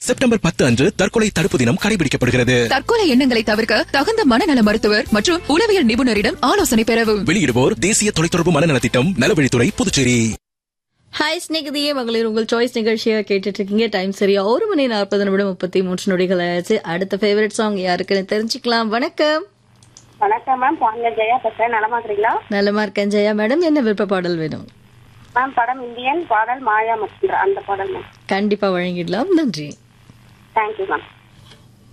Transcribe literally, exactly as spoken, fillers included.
September பத்து அன்று தற்கொலை தடுப்பு தினம் கடைபிடிக்கப்படுகிறது. தற்கொலை எண்ணங்களை தவிர்க்க தகுந்த மனநல மருத்துவர் மற்றும் உளவியல் நிபுணரிடம் ஆலோசனை பெறவும். வெளியிடுவோர் தேசிய தொலைத்தொடர்பு மனநல திட்டம், நலவழித்துறை, புதுச்சேரி. ஹாய் ஸ்நேகிதியே மகளிர், உங்கள் சாய்ஸ் நிகழ்ச்சியா கேட்டுட்டு இருக்கீங்க. டைம் சரியா ஒரு மணி நாற்பது நிமிடம் முப்பத்தி மூன்று நொடிகள் ஆயாச்சு. அடுத்த ஃபேவரட் சாங் யாருக்குன்னு தெரிஞ்சுக்கலாம். வணக்கம். வணக்கம் மேம், பாருங்க ஜெயா பேசுறேன். நலமா இருக்கீங்களா? நலமா இருக்கேன் ஜெயா மேடம். என்ன விருப்ப பாடல் வேணும் மேம்? படம் இந்தியன், பாடல் மாயா மச்சந்திரா, அந்த பாடல் மேம். கண்டிப்பா வழங்கிடலாம். நன்றி. Thank you ma'am.